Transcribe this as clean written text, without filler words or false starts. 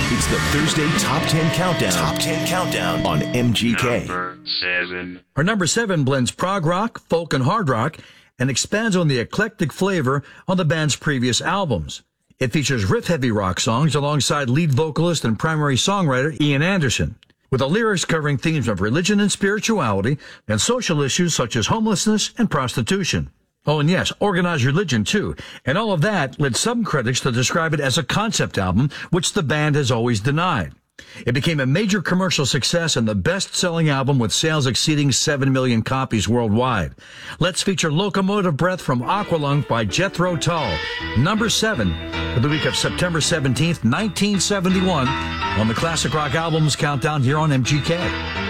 It's the Thursday Top 10 Countdown. Top 10 Countdown on MGK. Number 7. Our number 7 blends prog rock, folk, and hard rock and expands on the eclectic flavor on the band's previous albums. It features riff-heavy rock songs alongside lead vocalist and primary songwriter Ian Anderson, with the lyrics covering themes of religion and spirituality and social issues such as homelessness and prostitution. Oh, and yes, organized religion, too. And all of that led some critics to describe it as a concept album, which the band has always denied. It became a major commercial success and the best-selling album with sales exceeding 7 million copies worldwide. Let's feature Locomotive Breath from Aqualung by Jethro Tull, number 7, for the week of September 17th, 1971, on the Classic Rock Albums Countdown here on MGK.